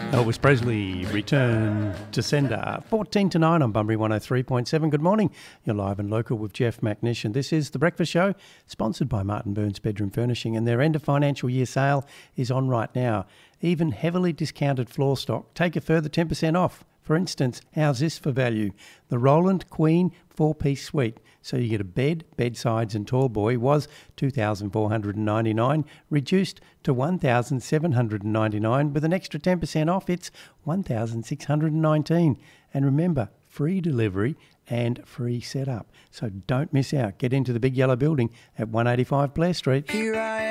Elvis Presley returned to sender 14 to 9 on Bunbury 103.7. Good morning. You're live and local with Jeff McNish, and this is The Breakfast Show, sponsored by Martin Burns Bedroom Furnishing, and their end of financial year sale is on right now. Even heavily discounted floor stock, take a further 10% off. For instance, how's this for value? The Roland Queen 4-piece suite. So you get a bed, bedsides and tall boy was $2,499, reduced to $1,799. With an extra 10% off, it's $1,619. And remember, free delivery and free setup. So don't miss out. Get into the big yellow building at 185 Blair Street.